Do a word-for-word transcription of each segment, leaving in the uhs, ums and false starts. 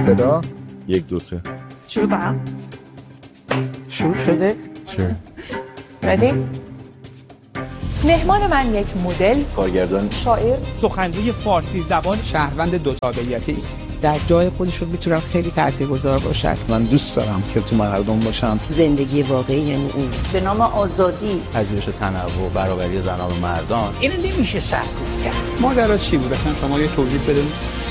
صدا یک دو سه شروع کنم. شروع شده؟ چه؟ ردی؟ مهمان من یک مدل، کارگردان، شاعر، سخنگوی فارسی زبان، شهروند دو تابعیتی است. در جای خودشون میتونن خیلی تاثیرگذار باشن. من دوست دارم که تو مردم باشم. زندگی واقعی یعنی این. به نام آزادی، پذیرش تنوع، برابری زنان و مردان. اینو نمیشه سرکوب کرد. ماجرا چی بود؟ اصلا شما یه توضیح بدید.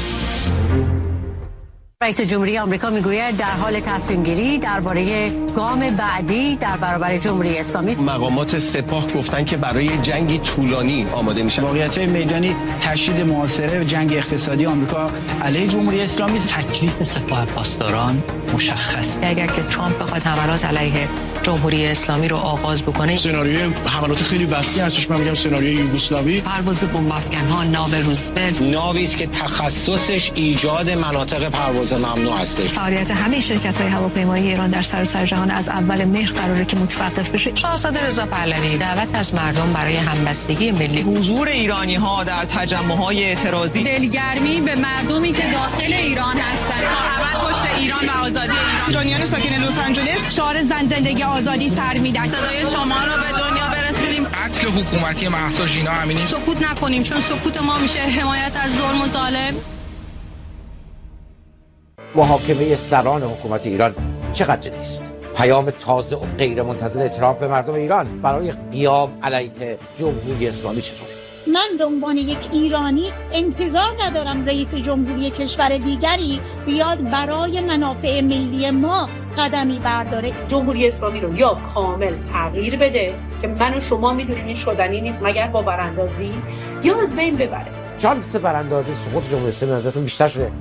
رئیس جمهوری آمریکا میگوید در حال تصمیم گیری درباره گام بعدی در برابر جمهوری اسلامی است. مقامات سپاه گفتن که برای جنگی طولانی آماده میشن. واقعیت‌های میدانی تشدید محاصره و جنگ اقتصادی آمریکا علیه جمهوری اسلامی است. تکلیف سپاه پاسداران مشخص. اگر که ترامپ بخواد حملات علیه جمهوری اسلامی رو آغاز بکنه، سناریوی حملات خیلی وسیع هستش. من میگم سناریوی یوگسلاوی. پرواز بمب افکن‌ها ناو روزولت، ناوی است که تخصصش ایجاد مناطق پرواز ممنوع هستش. فعالیت همه شرکت‌های هواپیمایی ایران در سراسر جهان از اول مهر قراره که متوقف بشه. شاهزاده رضا پهلوی دعوت از مردم برای همبستگی ملی، حضور ایرانی‌ها در تجمع‌های اعتراضی، دلگرمی به مردمی که داخل ایران هستند تا ابد پشت ایران و آزادی ایران. ایرانیان ساکن لس آنجلس شعار زن زندگی آزادی سر میدن. صدای شما رو به دنیا برسونیم. قتل حکومتی مهسا ژینا امینی. سکوت نکنیم، چون سکوت ما میشه حمایت از ظلم و ظالم. محاکمه سران حکومت ایران چقدر جدی است؟ پیام تازه و غیر منتظر ترامپ به مردم ایران برای قیام علیه جمهوری اسلامی چطور؟ من به عنوان یک ایرانی انتظار ندارم رئیس جمهوری کشور دیگری بیاد برای منافع ملی ما قدمی برداره. جمهوری اسلامی رو یا کامل تغییر بده که من و شما میدونیم این شدنی نیست مگر با براندازی، یا از بین ببره. شانس براندازی سقوط جمهوری اسلامی نظرتون بیشتر شده؟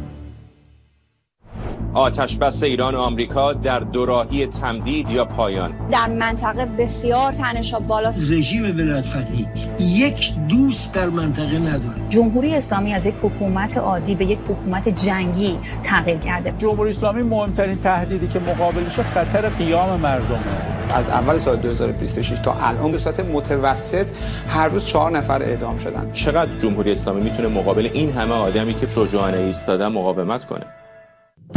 آتش بس ایران و آمریکا در دوراهی تمدید یا پایان. در منطقه بسیار تنش‌ها بالاست. رژیم ولایت‌فقیه یک دوست در منطقه نداره. جمهوری اسلامی از یک حکومت عادی به یک حکومت جنگی تغییر کرده. جمهوری اسلامی مهمترین تهدیدی که مقابلش خطر قیام مردمه. از اول سال دو هزار و بیست و شش تا الان به صورت متوسط هر روز چهار نفر اعدام شدن. چقدر جمهوری اسلامی میتونه مقابل این همه آدمی که شجاعانه ایستادن مقاومت کنه؟